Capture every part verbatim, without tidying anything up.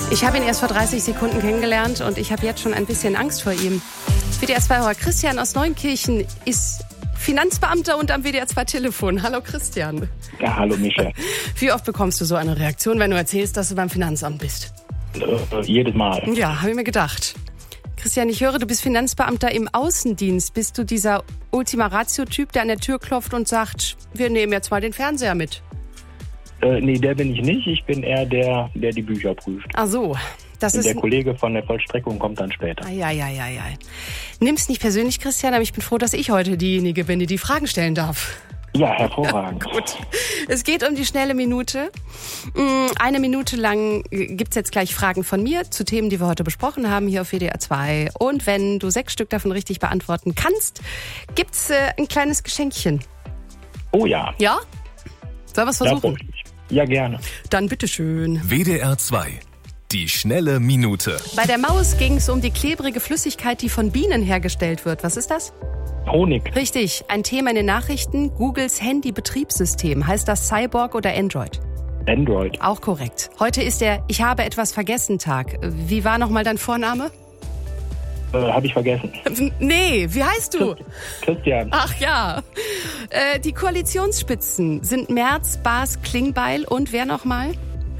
Ich habe ihn erst vor dreißig Sekunden kennengelernt und ich habe jetzt schon ein bisschen Angst vor ihm. W D R zwei-Hörer Christian aus Neunkirchen ist Finanzbeamter und am W D R zwei Telefon. Hallo Christian. Ja, hallo Michelle. Wie oft bekommst du so eine Reaktion, wenn du erzählst, dass du beim Finanzamt bist? Äh, jedes Mal. Ja, habe ich mir gedacht. Christian, ich höre, du bist Finanzbeamter im Außendienst. Bist du dieser Ultima-Ratio-Typ, der an der Tür klopft und sagt, wir nehmen jetzt mal den Fernseher mit? Äh, nee, der bin ich nicht. Ich bin eher der, der die Bücher prüft. Ach so. Das und ist der Kollege von der Vollstreckung kommt dann später. Ja, ja, ja, ja. Nimm's nicht persönlich, Christian, aber ich bin froh, dass ich heute diejenige bin, die die Fragen stellen darf. Ja, hervorragend. Gut. Es geht um die schnelle Minute. Eine Minute lang gibt's jetzt gleich Fragen von mir zu Themen, die wir heute besprochen haben, hier auf W D R zwei. Und wenn du sechs Stück davon richtig beantworten kannst, gibt's äh, ein kleines Geschenkchen. Oh ja. Ja? Sollen wir's versuchen? Ja, gerne. Dann bitteschön. W D R zwei. Die schnelle Minute. Bei der Maus ging es um die klebrige Flüssigkeit, die von Bienen hergestellt wird. Was ist das? Honig. Richtig. Ein Thema in den Nachrichten. Googles Handy-Betriebssystem. Heißt das Cyborg oder Android? Android. Auch korrekt. Heute ist der Ich habe etwas vergessen Tag. Wie war nochmal dein Vorname? Äh, hab ich vergessen. Nee, wie heißt du? Christian. Ach ja. Äh, die Koalitionsspitzen sind Merz, Baas, Klingbeil und wer nochmal?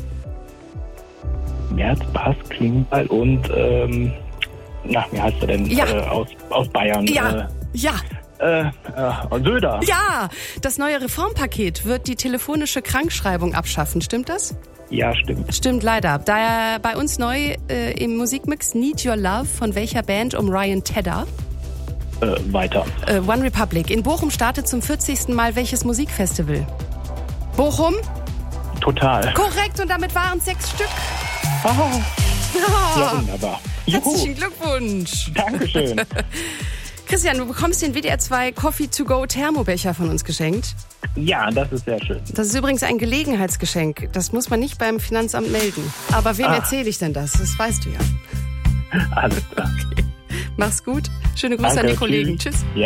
Merz, Baas, Klingbeil und, ähm, na, wie heißt er denn? Ja. Äh, aus, aus Bayern. Ja, äh, ja. Äh, äh, Söder. Ja, das neue Reformpaket wird die telefonische Krankschreibung abschaffen, stimmt das? Ja, stimmt. Stimmt leider. Da bei uns neu äh, im Musikmix Need Your Love von welcher Band um Ryan Tedder? Äh, weiter. Äh, One Republic. In Bochum startet zum vierzigsten Mal welches Musikfestival? Bochum? Total. Korrekt, und damit waren es sechs Stück. Oh. Ja. Ja, wunderbar. Herzlichen Glückwunsch. Dankeschön. Christian, du bekommst den W D R zwei Coffee to go Thermobecher von uns geschenkt. Ja, das ist sehr schön. Das ist übrigens ein Gelegenheitsgeschenk. Das muss man nicht beim Finanzamt melden. Aber wem Ah. erzähle ich denn das? Das weißt du ja. Alles klar. Okay. Mach's gut. Schöne Grüße Danke, an die Kollegen. tschüss. Tschüss. Ja.